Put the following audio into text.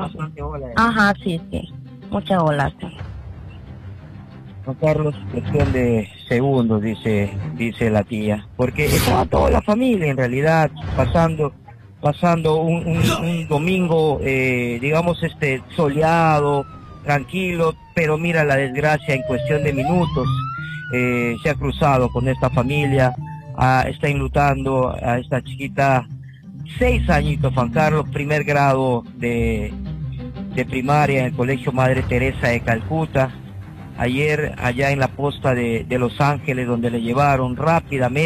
bastante ola. Ajá, sí, sí. Muchas olas, sí. Juan Carlos, cuestión de segundos, dice la tía, porque estaba toda la familia en realidad pasando un domingo, digamos, soleado, tranquilo, pero mira la desgracia en cuestión de minutos, se ha cruzado con esta familia, está enlutando a esta chiquita, 6 añitos, Juan Carlos, primer grado de primaria en el Colegio Madre Teresa de Calcuta. Ayer allá en la posta de Los Ángeles, donde le llevaron rápidamente